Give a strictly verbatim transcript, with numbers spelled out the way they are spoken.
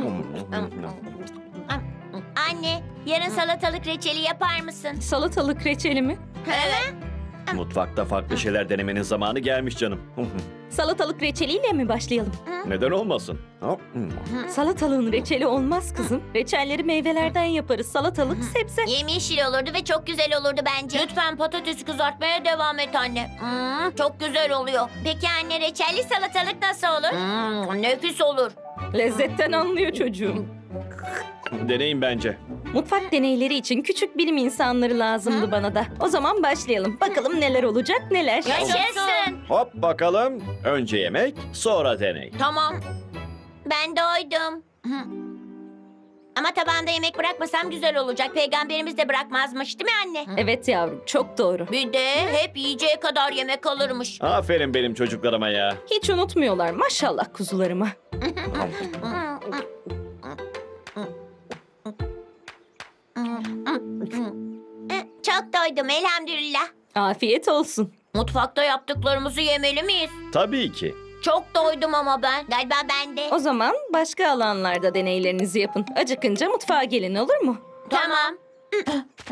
Anne, yarın salatalık reçeli yapar mısın? Salatalık reçeli mi? Evet. Mutfakta farklı şeyler denemenin zamanı gelmiş canım. Salatalık reçeliyle mi başlayalım? Neden olmasın? Salatalığın reçeli olmaz kızım. Reçelleri meyvelerden yaparız. Salatalık sebze. Yemyeşil olurdu ve çok güzel olurdu bence. Lütfen patatesi kızartmaya devam et anne. Hmm, çok güzel oluyor. Peki anne, reçelli salatalık nasıl olur? Hmm, nefis olur. Lezzetten anlıyor çocuğum. Deneyin bence. Mutfak deneyleri için küçük bilim insanları lazımdı bana da. O zaman başlayalım. Bakalım neler olacak neler. Yaşasın. Hop bakalım. Önce yemek, sonra deney. Tamam. Ben doydum. Hı. Ama tabağında yemek bırakmasam güzel olacak. Peygamberimiz de bırakmazmış, değil mi anne? Evet yavrum, çok doğru. Bir de hep yiyeceğe kadar yemek alırmış. Aferin benim çocuklarıma ya. Hiç unutmuyorlar maşallah kuzularıma. Çok doydum elhamdülillah. Afiyet olsun. Mutfakta yaptıklarımızı yemeli miyiz? Tabii ki. Çok doydum ama ben. Galiba ben de. O zaman başka alanlarda deneylerinizi yapın. Acıkınca mutfağa gelin olur mu? Tamam.